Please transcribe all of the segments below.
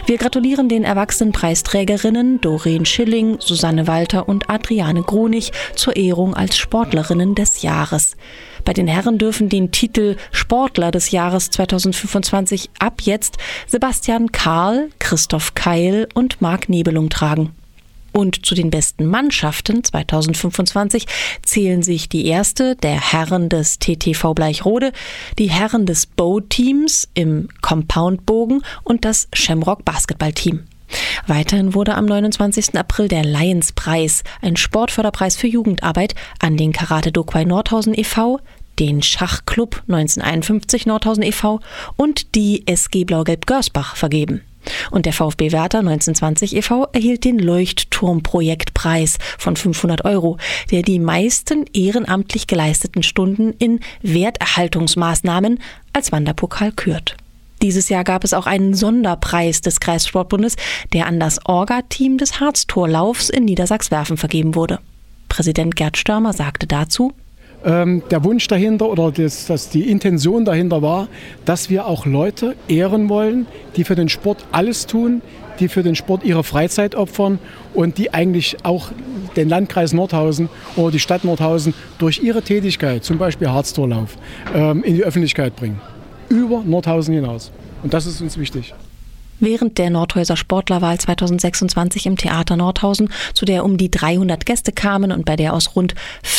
Wir gratulieren den erwachsenen Preisträgerinnen Doreen Schilling, Susanne Walter und Adriane Grunig zur Ehrung als Sportlerinnen des Jahres. Bei den Herren dürfen den Titel Sportler des Jahres 2025 ab jetzt Sebastian Karl, Christoph Keil und Marc Nebelung tragen. Und zu den besten Mannschaften 2025 zählen sich die erste der Herren des TTV Bleichrode, die Herren des Bow-Teams im Compoundbogen und das Shamrock Basketballteam. Weiterhin wurde am 29. April der Lions-Preis, ein Sportförderpreis für Jugendarbeit, an den Karate Dokwai Nordhausen e.V., den Schachclub 1951 Nordhausen e.V. und die SG Blau-Gelb Görsbach vergeben. Und der VfB Werther 1920 e.V. erhielt den Leuchtturmprojektpreis von 500 €, der die meisten ehrenamtlich geleisteten Stunden in Werterhaltungsmaßnahmen als Wanderpokal kürt. Dieses Jahr gab es auch einen Sonderpreis des Kreissportbundes, der an das Orga-Team des Harztorlaufs in Niedersachswerfen vergeben wurde. Präsident Gerd Störmer sagte dazu: Der Wunsch dahinter oder die Intention dahinter war, dass wir auch Leute ehren wollen, die für den Sport alles tun, die für den Sport ihre Freizeit opfern und die eigentlich auch den Landkreis Nordhausen oder die Stadt Nordhausen durch ihre Tätigkeit, zum Beispiel Harztorlauf, in die Öffentlichkeit bringen. Über Nordhausen hinaus. Und das ist uns wichtig. Während der Nordhäuser Sportlerwahl 2026 im Theater Nordhausen, zu der um die 300 Gäste kamen und bei der aus rund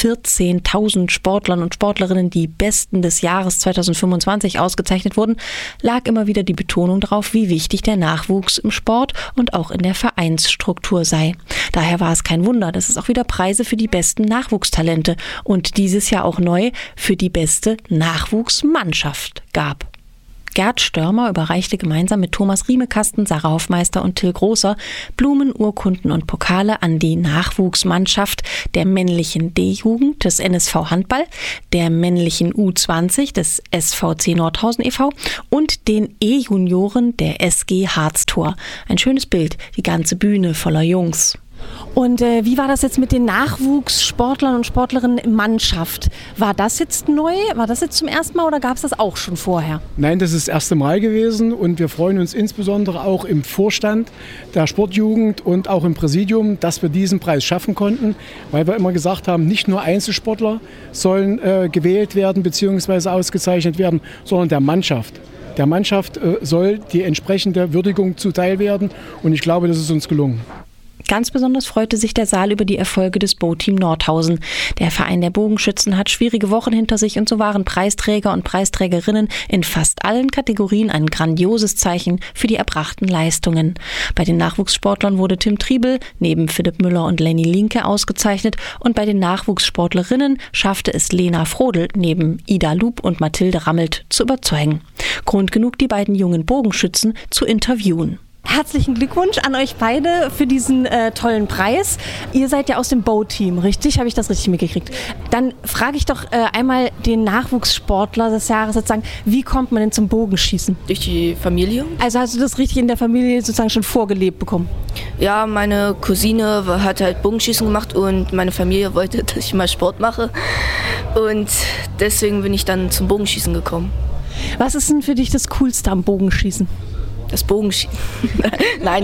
14.000 Sportlern und Sportlerinnen die Besten des Jahres 2025 ausgezeichnet wurden, lag immer wieder die Betonung darauf, wie wichtig der Nachwuchs im Sport und auch in der Vereinsstruktur sei. Daher war es kein Wunder, dass es auch wieder Preise für die besten Nachwuchstalente und dieses Jahr auch neu für die beste Nachwuchsmannschaft gab. Gerd Störmer überreichte gemeinsam mit Thomas Riemekasten, Sarah Hoffmeister und Till Großer Blumen, Urkunden und Pokale an die Nachwuchsmannschaft der männlichen D-Jugend des NSV Handball, der männlichen U20 des SVC Nordhausen e.V. und den E-Junioren der SG Harztor. Ein schönes Bild, die ganze Bühne voller Jungs. Und wie war das jetzt mit den Nachwuchssportlern und Sportlerinnen in Mannschaft? War das jetzt neu? War das jetzt zum ersten Mal oder gab es das auch schon vorher? Nein, das ist das erste Mal gewesen und wir freuen uns insbesondere auch im Vorstand der Sportjugend und auch im Präsidium, dass wir diesen Preis schaffen konnten, weil wir immer gesagt haben, nicht nur Einzelsportler sollen gewählt werden bzw. ausgezeichnet werden, sondern der Mannschaft. Der Mannschaft soll die entsprechende Würdigung zuteil werden und ich glaube, das ist uns gelungen. Ganz besonders freute sich der Saal über die Erfolge des Bow-Team Nordhausen. Der Verein der Bogenschützen hat schwierige Wochen hinter sich und so waren Preisträger und Preisträgerinnen in fast allen Kategorien ein grandioses Zeichen für die erbrachten Leistungen. Bei den Nachwuchssportlern wurde Tim Triebel neben Philipp Müller und Lenny Linke ausgezeichnet und bei den Nachwuchssportlerinnen schaffte es Lena Frodel neben Ida Lub und Mathilde Rammelt zu überzeugen. Grund genug, die beiden jungen Bogenschützen zu interviewen. Herzlichen Glückwunsch an euch beide für diesen tollen Preis. Ihr seid ja aus dem Bow-Team, richtig? Habe ich das richtig mitgekriegt? Dann frage ich doch einmal den Nachwuchssportler des Jahres sozusagen, wie kommt man denn zum Bogenschießen? Durch die Familie. Also hast du das richtig in der Familie sozusagen schon vorgelebt bekommen? Ja, meine Cousine hat halt Bogenschießen gemacht und meine Familie wollte, dass ich mal Sport mache. Und deswegen bin ich dann zum Bogenschießen gekommen. Was ist denn für dich das Coolste am Bogenschießen? Das Bogenschießen. Nein,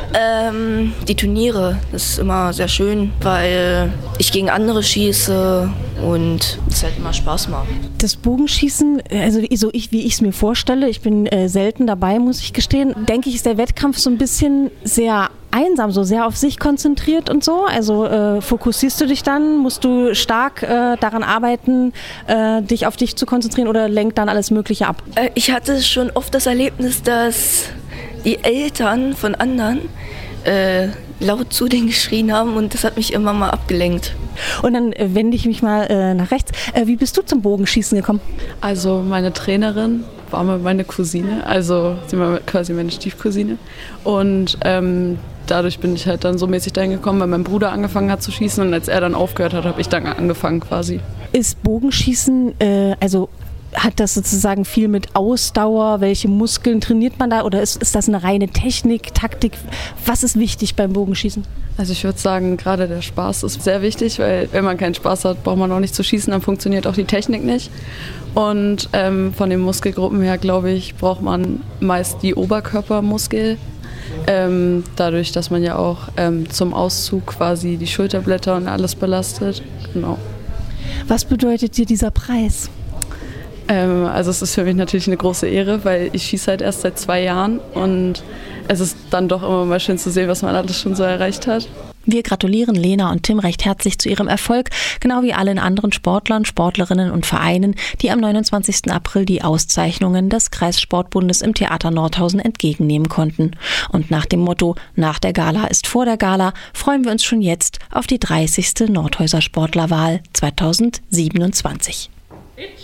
die Turniere, das ist immer sehr schön, weil ich gegen andere schieße und es halt immer Spaß macht. Das Bogenschießen, also wie ich es mir vorstelle, ich bin selten dabei, muss ich gestehen, denke ich, ist der Wettkampf so ein bisschen sehr einsam, so sehr auf sich konzentriert und so? Also fokussierst du dich dann? Musst du stark daran arbeiten, dich auf dich zu konzentrieren oder lenkt dann alles Mögliche ab? Ich hatte schon oft das Erlebnis, dass die Eltern von anderen laut zu denen geschrien haben und das hat mich immer mal abgelenkt. Und dann wende ich mich mal nach rechts. Wie bist du zum Bogenschießen gekommen? Also meine Trainerin war mal meine Cousine, also sie war quasi meine Stiefcousine und dadurch bin ich halt dann so mäßig dahin gekommen, weil mein Bruder angefangen hat zu schießen und als er dann aufgehört hat, habe ich dann angefangen quasi. Ist Bogenschießen, hat das sozusagen viel mit Ausdauer? Welche Muskeln trainiert man da? Oder ist das eine reine Technik, Taktik? Was ist wichtig beim Bogenschießen? Also ich würde sagen, gerade der Spaß ist sehr wichtig, weil wenn man keinen Spaß hat, braucht man auch nicht zu schießen, dann funktioniert auch die Technik nicht. Und von den Muskelgruppen her, glaube ich, braucht man meist die Oberkörpermuskel Dadurch, dass man ja auch zum Auszug quasi die Schulterblätter und alles belastet. Genau. Was bedeutet dir dieser Preis? Also es ist für mich natürlich eine große Ehre, weil ich schieße halt erst seit 2 Jahren und es ist dann doch immer mal schön zu sehen, was man alles schon so erreicht hat. Wir gratulieren Lena und Tim recht herzlich zu ihrem Erfolg, genau wie allen anderen Sportlern, Sportlerinnen und Vereinen, die am 29. April die Auszeichnungen des Kreissportbundes im Theater Nordhausen entgegennehmen konnten. Und nach dem Motto „Nach der Gala ist vor der Gala" freuen wir uns schon jetzt auf die 30. Nordhäuser Sportlerwahl 2027.